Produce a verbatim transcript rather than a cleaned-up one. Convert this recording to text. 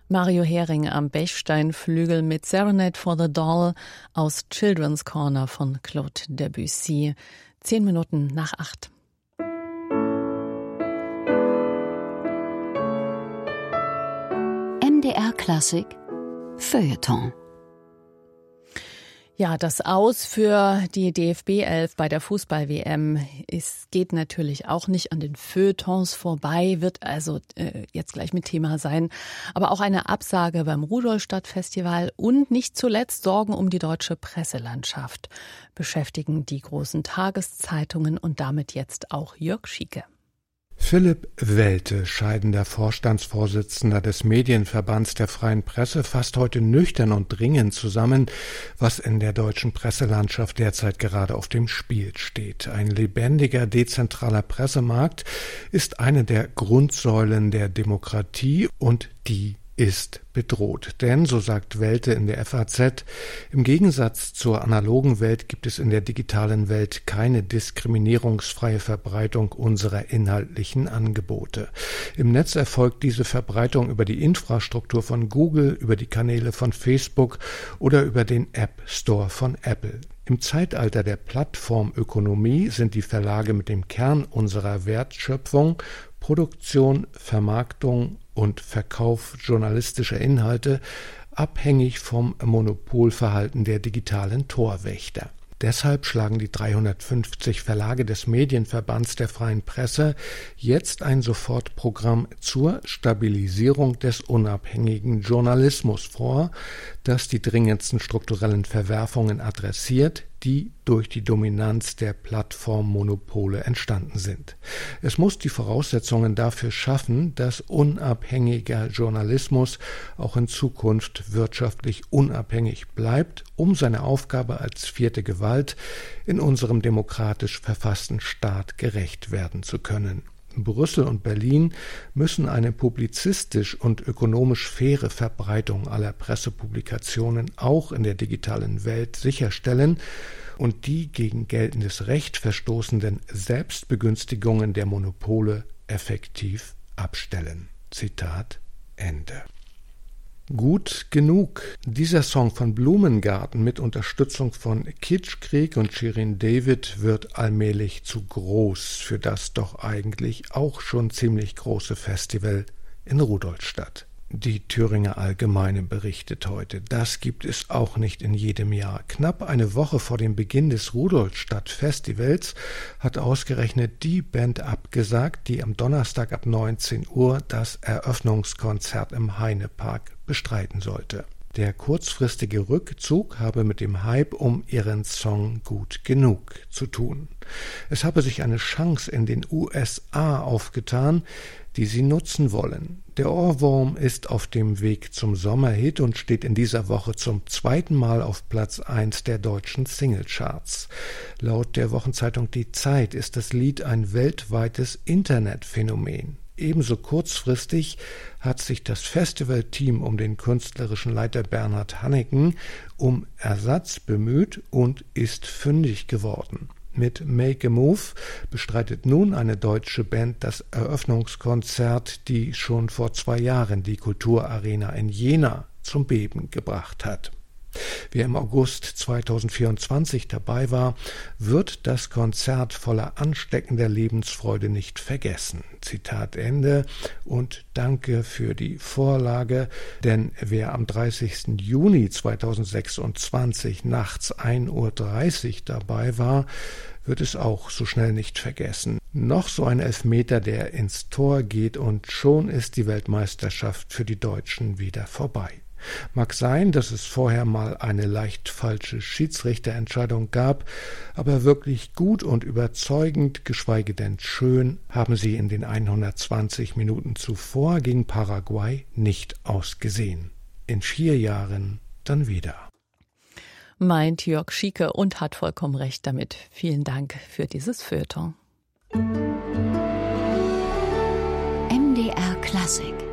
Mario Hering am Bechsteinflügel mit Serenade for the Doll aus Children's Corner von Claude Debussy. Zehn Minuten nach acht. M D R Klassik Feuilleton. Ja, das Aus für die D F B elf bei der Fußball-W M es geht natürlich auch nicht an den Feuilletons vorbei, wird also äh, jetzt gleich mit Thema sein. Aber auch eine Absage beim Rudolstadt-Festival und nicht zuletzt Sorgen um die deutsche Presselandschaft beschäftigen die großen Tageszeitungen und damit jetzt auch Jörg Schieke. Philipp Welte, scheidender Vorstandsvorsitzender des Medienverbands der Freien Presse, fasst heute nüchtern und dringend zusammen, was in der deutschen Presselandschaft derzeit gerade auf dem Spiel steht. Ein lebendiger, dezentraler Pressemarkt ist eine der Grundsäulen der Demokratie und die ist bedroht. Denn, so sagt Welte in der F A Z, im Gegensatz zur analogen Welt gibt es in der digitalen Welt keine diskriminierungsfreie Verbreitung unserer inhaltlichen Angebote. Im Netz erfolgt diese Verbreitung über die Infrastruktur von Google, über die Kanäle von Facebook oder über den App Store von Apple. Im Zeitalter der Plattformökonomie sind die Verlage mit dem Kern unserer Wertschöpfung, Produktion, Vermarktung und Verkauf journalistischer Inhalte abhängig vom Monopolverhalten der digitalen Torwächter. Deshalb schlagen die dreihundertfünfzig Verlage des Medienverbands der Freien Presse jetzt ein Sofortprogramm zur Stabilisierung des unabhängigen Journalismus vor, das die dringendsten strukturellen Verwerfungen adressiert, die durch die Dominanz der Plattformmonopole entstanden sind. Es muss die Voraussetzungen dafür schaffen, dass unabhängiger Journalismus auch in Zukunft wirtschaftlich unabhängig bleibt, um seiner Aufgabe als vierte Gewalt in unserem demokratisch verfassten Staat gerecht werden zu können. Brüssel und Berlin müssen eine publizistisch und ökonomisch faire Verbreitung aller Pressepublikationen auch in der digitalen Welt sicherstellen und die gegen geltendes Recht verstoßenden Selbstbegünstigungen der Monopole effektiv abstellen. Zitat Ende. Gut genug. Dieser Song von Blumengarten mit Unterstützung von Kitschkrieg und Shirin David wird allmählich zu groß für das doch eigentlich auch schon ziemlich große Festival in Rudolstadt. Die Thüringer Allgemeine berichtet heute, das gibt es auch nicht in jedem Jahr. Knapp eine Woche vor dem Beginn des Rudolstadt-Festivals hat ausgerechnet die Band abgesagt, die am Donnerstag ab neunzehn Uhr das Eröffnungskonzert im Heinepark bestreiten sollte. Der kurzfristige Rückzug habe mit dem Hype um ihren Song Gut genug zu tun. Es habe sich eine Chance in den U S A aufgetan, die sie nutzen wollen. Der Ohrwurm ist auf dem Weg zum Sommerhit und steht in dieser Woche zum zweiten Mal auf Platz eins der deutschen Singlecharts. Laut der Wochenzeitung Die Zeit ist das Lied ein weltweites Internetphänomen. Ebenso kurzfristig hat sich das Festivalteam um den künstlerischen Leiter Bernhard Hanneken um Ersatz bemüht und ist fündig geworden. Mit Make a Move bestreitet nun eine deutsche Band das Eröffnungskonzert, die schon vor zwei Jahren die Kulturarena in Jena zum Beben gebracht hat. Wer im August zweitausendvierundzwanzig dabei war, wird das Konzert voller ansteckender Lebensfreude nicht vergessen. Zitat Ende und danke für die Vorlage, denn wer am dreißigsten Juni zweitausendsechsundzwanzig nachts ein Uhr dreißig dabei war, wird es auch so schnell nicht vergessen. Noch so ein Elfmeter, der ins Tor geht und schon ist die Weltmeisterschaft für die Deutschen wieder vorbei. Mag sein, dass es vorher mal eine leicht falsche Schiedsrichterentscheidung gab, aber wirklich gut und überzeugend, geschweige denn schön, haben sie in den hundertzwanzig Minuten zuvor gegen Paraguay nicht ausgesehen. In vier Jahren dann wieder. Meint Jörg Schieke und hat vollkommen recht damit. Vielen Dank für dieses Feuilleton. M D R Klassik